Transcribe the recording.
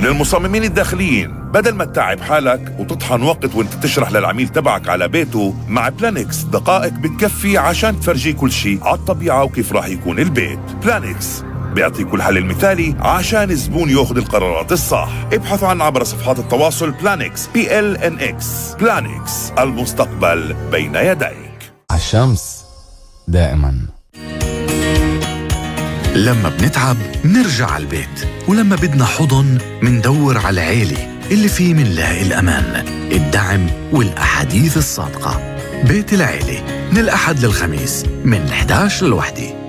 للمصممين الداخليين، بدل ما تتعب حالك وتطحن وقت وانت تشرح للعميل تبعك على بيته، مع بلانكس دقائق بتكفي عشان تفرجيه كل شيء على الطبيعة وكيف راح يكون البيت. بلانكس بيعطيكوا الحل المثالي عشان الزبون ياخذ القرارات الصح. ابحثوا عنا عبر صفحات التواصل بلانكس PLNX. بلانكس، المستقبل بين يديك. عالشمس دائما. لما بنتعب نرجع على البيت، ولما بدنا حضن مندور على العيلة اللي فيه منلاقي الأمان، الدعم والأحاديث الصادقة. بيت العيلة من الأحد للخميس من 11 ل1.